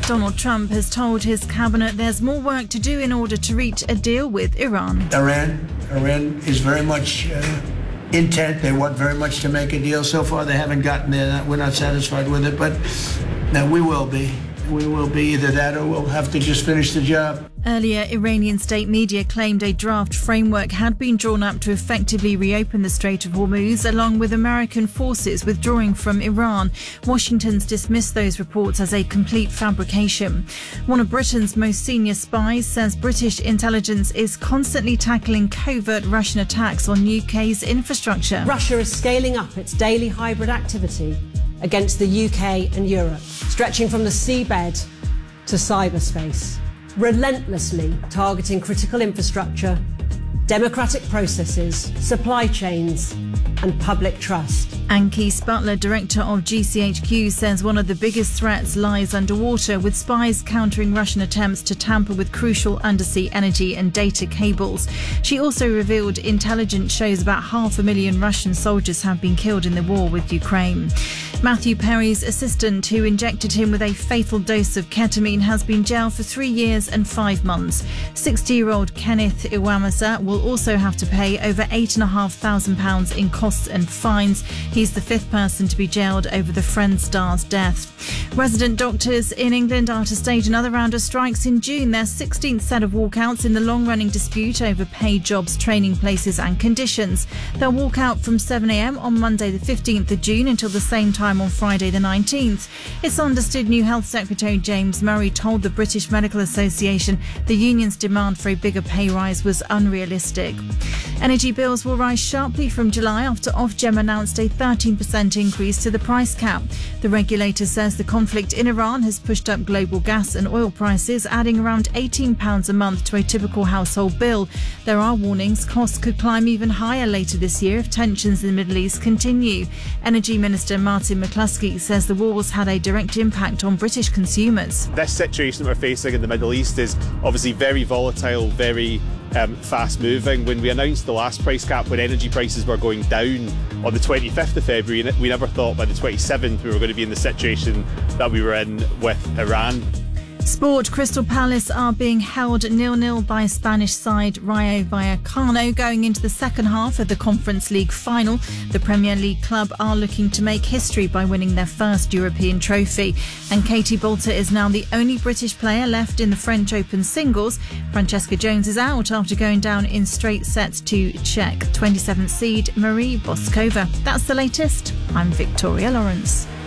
Donald Trump has told his cabinet there's more work to do in order to reach a deal with Iran. Iran is very much intent. They want very much to make a deal. So far, they haven't gotten there. We're not satisfied with it, but we will be. We will be either that or we'll have to just finish the job. Earlier, Iranian state media claimed a draft framework had been drawn up to effectively reopen the Strait of Hormuz, along with American forces withdrawing from Iran. Washington's dismissed those reports as a complete fabrication. One of Britain's most senior spies says British intelligence is constantly tackling covert Russian attacks on UK's infrastructure. Russia is scaling up its daily hybrid activity against the UK and Europe, stretching from the seabed to cyberspace, relentlessly targeting critical infrastructure, democratic processes, supply chains and public trust. And Keith Butler, director of GCHQ, says one of the biggest threats lies underwater, with spies countering Russian attempts to tamper with crucial undersea energy and data cables. She also revealed intelligence shows about 500,000 Russian soldiers have been killed in the war with Ukraine. Matthew Perry's assistant, who injected him with a fatal dose of ketamine, has been jailed for 3 years and 5 months. 60-year-old Kenneth Iwamasa will also have to pay over £8,500 in costs and fines. He's the fifth person to be jailed over the Friends star's death. Resident doctors in England are to stage another round of strikes in June, their 16th set of walkouts in the long-running dispute over paid jobs, training places and conditions. They'll walk out from 7 a.m. on Monday the 15th of June until the same time on Friday the 19th. It's understood new Health Secretary James Murray told the British Medical Association the union's demand for a bigger pay rise was unrealistic. Energy bills will rise sharply from July after Ofgem announced a 13% increase to the price cap. The regulator says the conflict in Iran has pushed up global gas and oil prices, adding around £18 a month to a typical household bill. There are warnings costs could climb even higher later this year if tensions in the Middle East continue. Energy Minister Martin McCluskey says the war's had a direct impact on British consumers. This situation that we're facing in the Middle East is obviously very volatile, very fast moving. When we announced the last price cap, when energy prices were going down on the 25th of February, we never thought by the 27th we were going to be in the situation that we were in with Iran. Sport. Crystal Palace are being held 0-0 by Spanish side Rayo Vallecano going into the second half of the Conference League final. The Premier League club are looking to make history by winning their first European trophy. And Katie Boulter is now the only British player left in the French Open singles. Francesca Jones is out after going down in straight sets to Czech 27th seed Marie Boskova. That's the latest. I'm Victoria Lawrence.